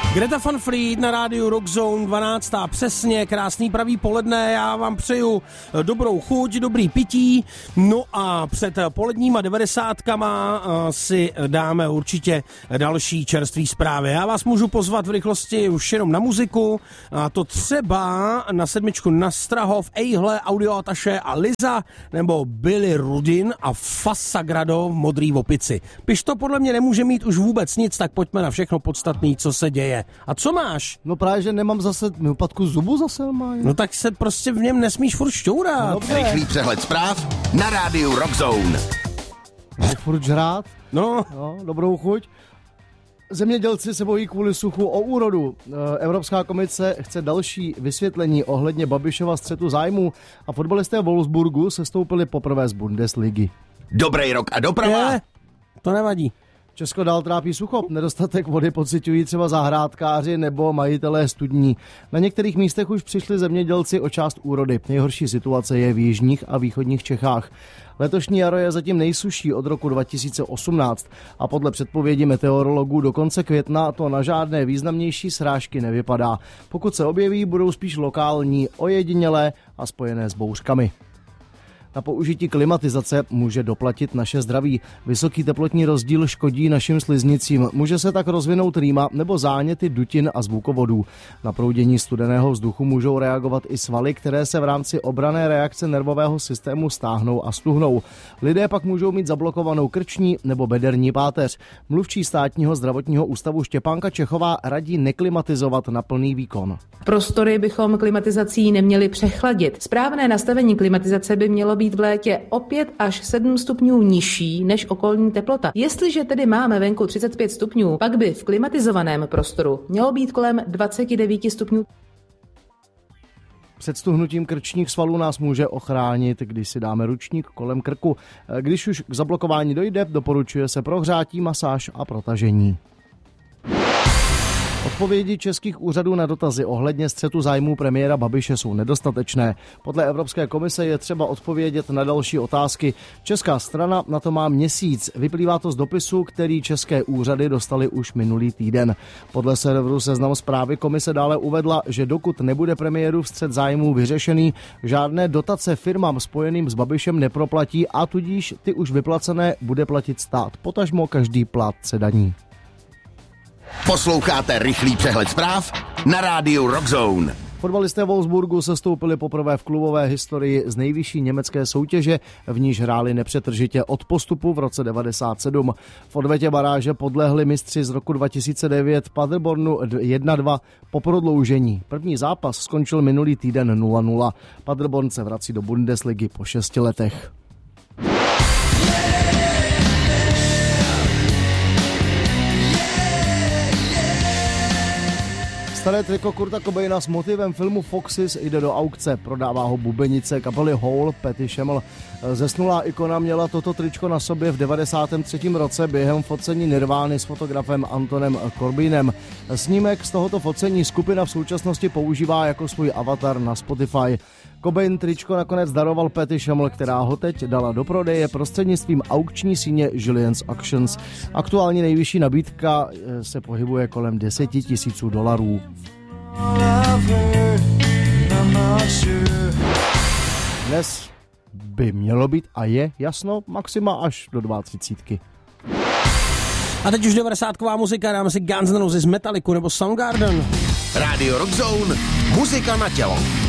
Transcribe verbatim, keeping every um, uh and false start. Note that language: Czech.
Greta Van Fleet na rádiu Rock Zone dvanáctá přesně, krásný pravý poledne, já vám přeju dobrou chuť, dobrý pití, no a před poledníma devadesátkama si dáme určitě další čerstvý zprávy. Já vás můžu pozvat v rychlosti už jenom na muziku, a to třeba na sedmičku Nastrahov, Ejhle, Audio Ataše a Liza, nebo Billy Rudin a Fasagrado v Modrý opici. Piš to podle mě nemůže mít už vůbec nic, tak pojďme na všechno podstatné, co se děje. A co máš? No právě, že nemám zase úpadku zubu zase, máj. No tak se prostě v něm nesmíš furt šťourat. Dobře. Rychlý přehled zpráv na rádiu Rock Zone. Furt žrát? No. no. Dobrou chuť. Zemědělci se bojí kvůli suchu o úrodu. Evropská komise chce další vysvětlení ohledně Babišova střetu zájmů a fotbalisté Wolfsburgu sestoupili poprvé z Bundesligy. Dobrý rok a doprava. Je, to nevadí. Česko dál trápí sucho, nedostatek vody pociťují třeba zahrádkáři nebo majitelé studní. Na některých místech už přišli zemědělci o část úrody. Nejhorší situace je v jižních a východních Čechách. Letošní jaro je zatím nejsušší od roku dva tisíce osmnáct a podle předpovědi meteorologů do konce května to na žádné významnější srážky nevypadá. Pokud se objeví, budou spíš lokální, ojedinělé a spojené s bouřkami. Na použití klimatizace může doplatit naše zdraví. Vysoký teplotní rozdíl škodí našim sliznicím. Může se tak rozvinout rýma nebo záněty dutin a zvukovodů. Na proudění studeného vzduchu můžou reagovat i svaly, které se v rámci obranné reakce nervového systému stáhnou a stuhnou. Lidé pak můžou mít zablokovanou krční nebo bederní páteř. Mluvčí státního zdravotního ústavu Štěpánka Čechová radí neklimatizovat na plný výkon. Prostory bychom klimatizací neměli přechladit. Správné nastavení klimatizace by mělo být v létě o pět až sedm stupňů nižší než okolní teplota. Jestliže tedy máme venku třicet pět stupňů, pak by v klimatizovaném prostoru mělo být kolem dvacet devět stupňů. Před stuhnutím krčních svalů nás může ochránit, když si dáme ručník kolem krku. Když už k zablokování dojde, doporučuje se prohřátí, masáž a protažení. Odpovědi českých úřadů na dotazy ohledně střetu zájmů premiéra Babiše jsou nedostatečné. Podle Evropské komise je třeba odpovědět na další otázky. Česká strana na to má měsíc. Vyplývá to z dopisu, který české úřady dostaly už minulý týden. Podle serveru Seznam Zprávy komise dále uvedla, že dokud nebude premiérův střet zájmů vyřešený, žádné dotace firmám spojeným s Babišem neproplatí a tudíž ty už vyplacené bude platit stát. Potažmo každý plátce daní. Posloucháte rychlý přehled zpráv na rádiu Rock Zone. Fotbalisté Wolfsburgu sestoupili poprvé v klubové historii z nejvyšší německé soutěže, v níž hráli nepřetržitě od postupu v roce devadesát sedm. V odvetě baráže podlehli mistři z roku dva tisíce devět Paderbornu jedna dva po prodloužení. První zápas skončil minulý týden nula nula. Paderborn se vrací do Bundesligy po šesti letech. Staré triko Kurta Cobaina s motivem filmu Foxes jde do aukce. Prodává ho bubenice kapely Hole Patty Schemel. Zesnulá ikona měla toto tričko na sobě v devadesátém třetím roce během focení Nirvány s fotografem Antonem Corbinem. Snímek z tohoto focení skupina v současnosti používá jako svůj avatar na Spotify. Cobain tričko nakonec daroval Patty Schemel, která ho teď dala do prodeje prostřednictvím aukční síně Julian's Auctions. Aktuální nejvyšší nabídka se pohybuje kolem deset tisíců dolarů. Dnes by mělo být a je jasno maxima až do dvacítky. A teď už devadesátková muzika, dáme si Guns N' Roses, Metalliku nebo Soundgarden. Radio Rock Zone, muzika na tělo.